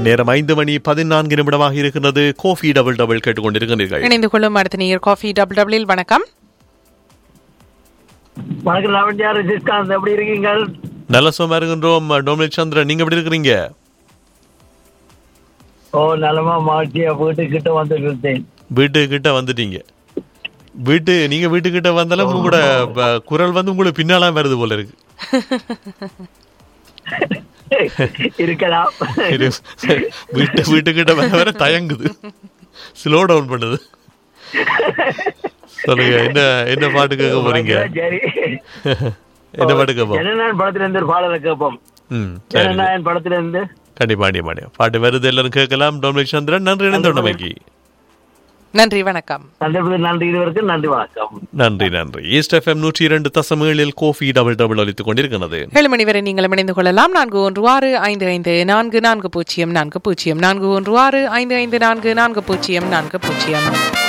நேரம் 5:14 இருக்கிறது. Coffee double double கேட்டுக்கொண்டிருக்கிறீர்கள். இணைந்து கொள்ளும் அடுத்த நேயர் காஃபி டபுள் டபுளில். வணக்கம். வணக்கம் லாவண்யா, ரிஷிகாந்த், எப்படி இருக்கீங்க? நல்ல சும்மா இருக்கின்றோம். டொமினிக் சந்திரன், நீங்க எப்படி இருக்கிறீங்க? ஓ, நலமா மாட்டியா, வீட்டுக்கிட்ட வந்துட்டேன். வீட்டுக்கிட்ட வந்துட்டீங்க. நீங்க வீட்டுக்கிட்ட வந்தாலும் உங்களோட குரல் வந்து உங்களுக்கு பின்னாலாம் வருது போல இருக்கு. இருக்கலாம். வீட்டுக்கிட்ட வர தயங்குது, ஸ்லோ டவுன் பண்ணுது. சொல்லுங்க, என்ன பாட்டு கேட்க போறீங்க? என்ன பாட்டு கேட்போம்? ஜனநாயகன் படத்துல இருந்து ஒரு பாடலை கேட்போம். ஜனநாயகன் படத்துல இருந்து கண்டிப்பா பாட்டு வருது, எல்லாரும் கேட்கலாம். டொமினிக் சந்திரன், நன்றி. இணைந்தோடமைக்கு நன்றி, வணக்கம். நன்றி, இதுவரைக்கும் நன்றி, வணக்கம். நன்றி. East FM 102.7 coffee double double ஒலித்துக் கொண்டிருக்கிறது. 7 மணி வரை நீங்கள் இணைந்து கொள்ளலாம். 4165544040 41655440.